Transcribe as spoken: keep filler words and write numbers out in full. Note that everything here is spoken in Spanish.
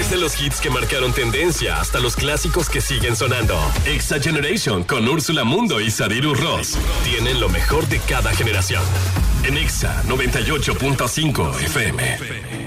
Desde los hits que marcaron tendencia hasta los clásicos que siguen sonando. Exa Generation con Úrsula Mundo y Sadiru Ross tienen lo mejor de cada generación. En Exa noventa y ocho punto cinco F M.